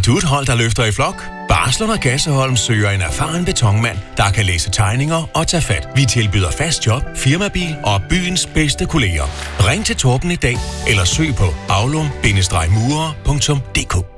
du et hold, der løfter i flok? Barsler og Gasseholm søger en erfaren betonmand, der kan læse tegninger og tage fat. Vi tilbyder fast job, firmabil og byens bedste kolleger. Ring til Torben i dag, eller søg på aulum-murer.dk.